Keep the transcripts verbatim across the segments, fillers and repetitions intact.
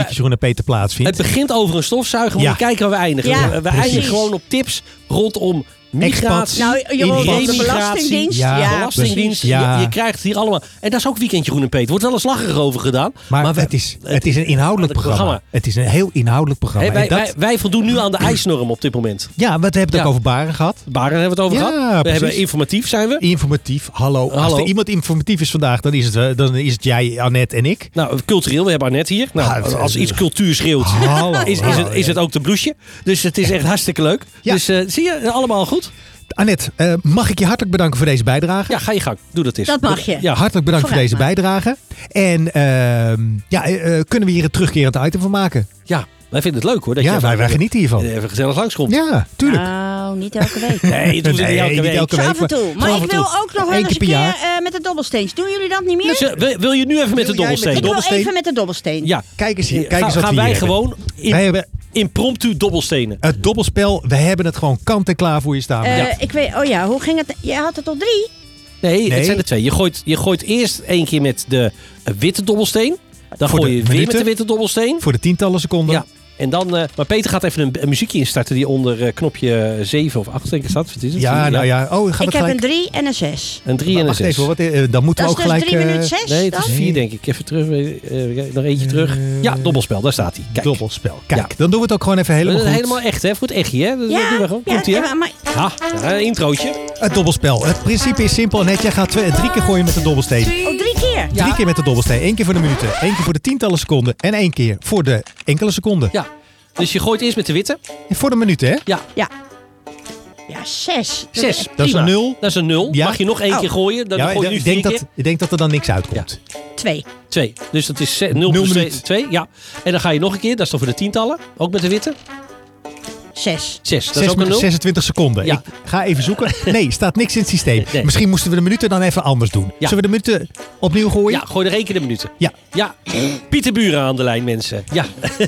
Jeroen en Peter plaatsvindt. Het begint over een stofzuiger, maar Ja. we kijken waar we eindigen. Ja, we we precies. eindigen gewoon op tips rondom migratie. Nou, Jeroen, de remigratie, Belastingdienst. Ja, Ja, Belastingdienst. Ja. Je, je krijgt het hier allemaal. En dat is ook weekend, Jeroen en Peter. Wordt wel eens lacherig over gedaan. Maar, we- het, is, het is een inhoudelijk het programma. programma. Het is een heel inhoudelijk programma. Hey, wij, En dat, wij, wij voldoen nu aan de eisnorm op dit moment. ja, we hebben het Ja. ook over Baren gehad. Baren hebben we het over Ja, gehad. We precies. hebben informatief zijn we. Informatief, hallo. Als Hallo. er iemand informatief is vandaag, dan is het, eh, dan is het jij, Annette en ik. Nou, cultureel. We hebben Annette hier. Nou, Ah, het- als iets cultuur schreeuwt, Hallo, is, is, hallo, het, is het ook de blouseje. Dus het is echt hartstikke leuk. Ja. Dus eh, zie je, allemaal goed? Annette, eh, mag ik je hartelijk bedanken voor deze bijdrage? Ja, ga je gang. Doe dat eens. Dat mag je. Ja. Hartelijk bedankt voor Vooruit deze maar. bijdrage. En ehm, ja, eh, eh, kunnen we hier een terugkerend item van maken? Ja, wij vinden het leuk hoor. Dat Ja, je wij, even, wij genieten hiervan. even gezellig langskomt. Ja, tuurlijk. Nou, niet elke week. Nee, je doet het niet elke niet week. elke Zo week. af en toe. Gewoon Maar af ik en wil toe. ook nog wel Eén eens keer een per keer jaar. eh, met de dobbelsteens. Doen jullie dat niet meer? Dus, eh, wil, wil je nu even met de Wil jij met dobbelsteen? de ik wil dobbelsteen? even met de dobbelsteen. Ja. Kijk eens hier. Ga- Kijk eens wat gaan we wij hier hebben. gewoon in, Wij hebben impromptu dobbelstenen. het dobbelspel. We hebben het gewoon kant en klaar voor je staan. Eh, Ja. Ik weet, oh ja, hoe ging het? Je had het tot drie? Nee, Nee. het zijn er twee. Je gooit, je gooit eerst één keer met de eh, witte dobbelsteen. Dan Voor gooi de je weer minuten. met de witte dobbelsteen. Voor de tientallen seconden. Ja. En dan, eh, maar Peter gaat even een, een muziekje instarten die onder eh, knopje zeven of acht denk ik staat. Wat is het? Ja, nou ja. Oh, gaat Ik het heb gelijk? een drie en een zes. Een drie en een Wacht zes. even, hoor, wat, eh, dan moeten Dat we is ook dus gelijk... drie eh, minuten zes Nee, het dan? is vier denk ik. Even terug. eh, eh, nog eentje terug. Ja, dobbelspel. Daar staat hij. Kijk. Dobbelspel. Kijk, Ja. dan doen we het ook gewoon even helemaal Eh, goed. Helemaal echt, hè? Voor het echtje, hè? Dat doen we gewoon. ja, Komt ie, hè? ja, maar Ja, ja, een introotje. Het dobbelspel. Het principe is simpel. Net, jij gaat twee, drie keer gooien met de dobbelsteen. oh, drie keer. Ja. Drie keer met de dobbelsteen. Eén keer voor de minuten. Één keer voor de tientallen seconden. En één keer voor de enkele seconden. Ja. Dus je gooit eerst met de witte. En voor de minuten, hè? Ja, Ja. Ja, zes. zes. Dat is Prima. een nul. Dat is een nul. Ja. Mag je nog één Oh. keer gooien? Dan Ja, gooi je nu ik, vier denk keer. dat, ik denk dat er dan niks uitkomt. Twee. Twee. Dus dat is ze- nul Nul plus minuut. twee. Ja. En dan ga je nog een keer. Dat is dan voor de tientallen. Ook met de witte. Zes. Zes. Dat Zes is ook een minuten, nul. zesentwintig seconden. Ja. Ik ga even zoeken. Nee, staat niks in het systeem. Nee. Misschien moesten we de minuten dan even anders doen. Ja. Zullen we de minuten opnieuw gooien? Ja, gooi er één keer de minuten. Ja. Ja. Pieter Buren aan de lijn, mensen. Ja.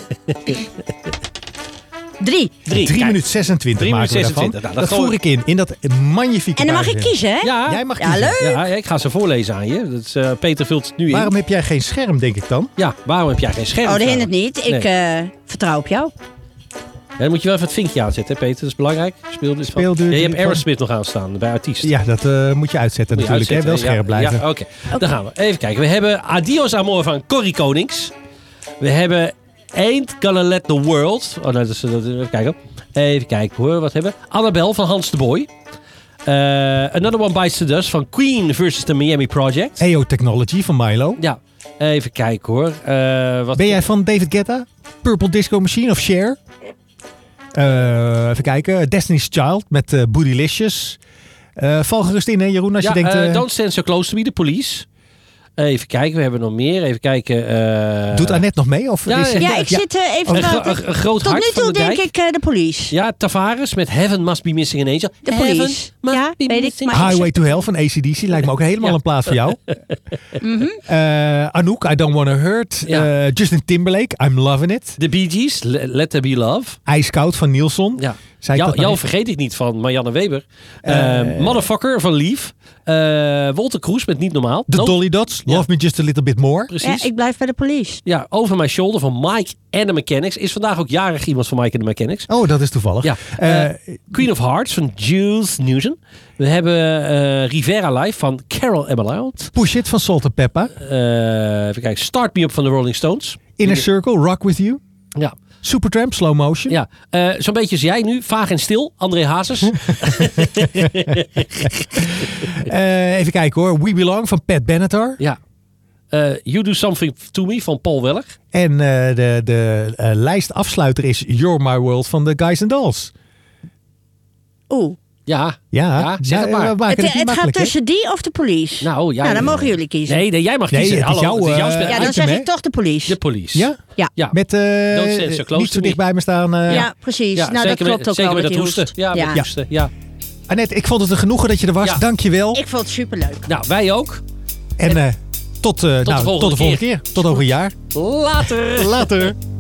Drie. Drie. drie Kijk. minuten zesentwintig Drie maken we minuten daarvan. zesentwintig. Nou, dat dat voer gewoon- ik in. In dat magnifieke En dan mag ik buizen. kiezen, hè? Ja. Jij mag Ja, kiezen. leuk. Ja, ik ga ze voorlezen aan je. Dat is, eh, Peter vult het nu in. Waarom heb jij geen scherm, denk ik dan? Ja, waarom heb jij geen scherm? Oh, dat staan? hindert niet. Ik eh, vertrouw op jou. Ja, dan moet je wel even het vinkje aanzetten, hè, Peter. Dat is belangrijk. Speel dus van... Speelduur Ja, je hebt van- Aerosmith nog aanstaan bij artiest. Ja, dat eh, moet je uitzetten Moet je natuurlijk. Hè? Wel uitzetten, scherp blijven. Ja, oké. Dan gaan we. Even kijken. We hebben Adios Amor van Corrie Konings. We hebben Ain't Gonna Let the World. Oh, nee, dat is, dat, even kijken. Even kijken hoor. Wat hebben we? Annabelle van Hans de Boy. Eh, Another One Bites the Dust van Queen versus the Miami Project. E O Technology van Milo. Ja. Even kijken hoor. Eh, wat... Ben jij van David Guetta? Purple Disco Machine of Cher? Eh, even kijken. Destiny's Child met uh, Bootylicious. Uh, val gerust in, hè, Jeroen, als ja, je denkt... eh, eh, Don't Stand So Close To Me, The Police. Even kijken, we hebben nog meer. Even kijken. eh, doet Annette nog mee? Of Ja, is, ja, Ja, ik zit eh, even... Een, te gro- wachten. een- een groot Tot hart nu van toe de denk dijk. ik eh, de police. Ja, Tavares met Heaven Must Be Missing an Angel. De Heaven police. must Ja, be weet ik, missing- maar- Highway to Hell van A C D C lijkt me ook helemaal Ja. een plaat voor jou. Mhm. Eh, Anouk, I Don't Wanna Hurt. Ja. Eh, Justin Timberlake, I'm Loving It. The Bee Gees, Le- Let There Be Love. IJskoud van Nielsen. Ja. Zei ik Jou, dat nou jou niet? vergeet ik niet van Marianne Weber. Eh, Eh, Motherfucker van Lief. Eh Wolter Kroes met Niet Normaal. The No- Dolly Dots, Ja. Love Me Just a Little Bit More. Precies. Ja, ik blijf bij de police. Ja, Over My Shoulder van Mike and the Mechanics. Is vandaag ook jarig iemand van Mike and the Mechanics. Oh, dat is toevallig. Ja. Eh, Eh, Queen of Hearts van Jules Newton. We hebben eh, Rivera Live van Carol Emerald. Push It van Salt and Pepper. Eh even kijken. Start Me Up van de Rolling Stones. Inner Circle, Rock With You. Ja. Supertramp, Slow Motion. Ja, eh, zo'n beetje als jij nu, vaag en stil, André Hazes. Eh, even kijken hoor. We Belong van Pat Benatar. ja. Eh, You Do Something To Me van Paul Weller. En eh, de, de eh, lijstafsluiter is You're My World van de Guys and Dolls. Oeh. Ja, Ja, Ja, zeg het nou, maar. we maken Het, het, niet het gaat makkelijk, hè? tussen die of de police. nou ja. Nou, dan mogen jullie kiezen. Nee, nee, jij mag Nee, kiezen. het is Hallo, jouw, het is jouw eh, spel. ja, dan item, zeg hè? ik toch de police. De police. Ja? Ja. Ja. Met eh, Don't Stand So Close niet to zo Me. dicht bij me staan. eh. Ja, precies. Ja, nou, dat zeker klopt met, ook zeker wel met met dat die hoesten. hoest. Ja, met Ja. hoesten. Ja. Annette, ik vond het een genoegen dat je er was. Ja. Dank je wel. Ik vond het superleuk. Nou, wij ook. En eh, tot, eh, nou, volgende tot de volgende keer. keer. Tot over een jaar. Later. Later.